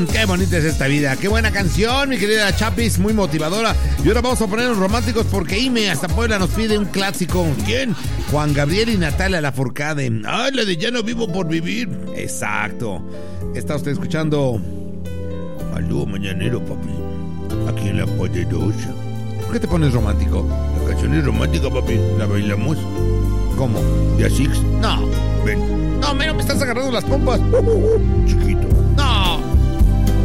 Qué bonita es esta vida, qué buena canción, mi querida Chapis, muy motivadora. Y ahora vamos a ponernos románticos porque Ime hasta Puebla nos pide un clásico. ¿Quién? Juan Gabriel y Natalia Lafourcade. Ay, la de Ya no vivo por vivir. Exacto. Está usted escuchando Aló Mañanero, papi, aquí en La Poderosa. ¿Por qué te pones romántico? La canción es romántica, papi, la bailamos. ¿Cómo? ¿De A Six? No, ven. No, mira, me estás agarrando las pompas. Chiquito.